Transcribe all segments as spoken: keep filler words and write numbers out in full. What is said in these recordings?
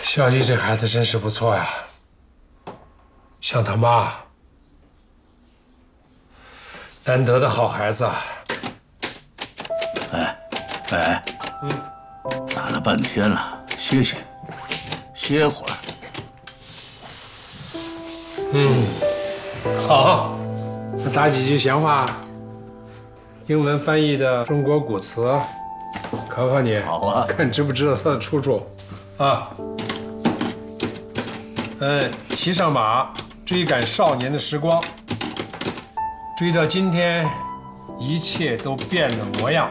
小姨这孩子真是不错呀，像他妈，难得的好孩子。 哎，哎，嗯，打了半天了，歇歇，歇会儿。 嗯，好，那打几句闲话，英文翻译的中国古词，考考你。 好啊， 看知不知道它的出处，啊。嗯，骑上马，追赶少年的时光，追到今天，一切都变了模样。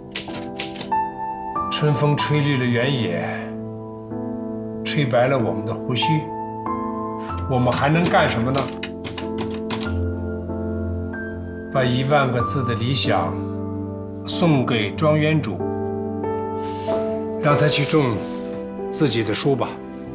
春风吹绿了原野，吹白了我们的胡须，我们还能干什么呢？把一万个字的理想送给庄园主，让他去种自己的树吧。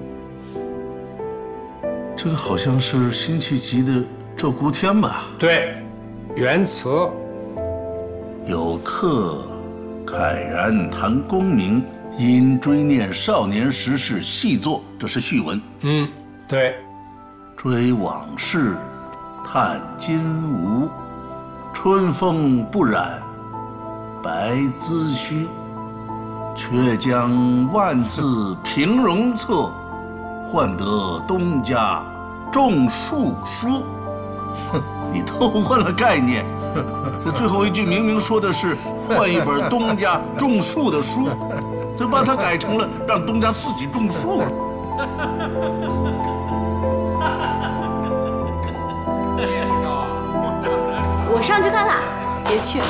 这个好像是辛弃疾的《鹧鸪天》吧？ 对，原词。 有客慨然谈功名，因追念少年时事细作，这是序文。 嗯，对。 追往事，叹今无，春风不染白髭须，却将万字平戎策，换得东家种树书。哼，你偷换了概念。这最后一句明明说的是换一本东家种树的书，就把它改成了让东家自己种树。 我上去看看，别去。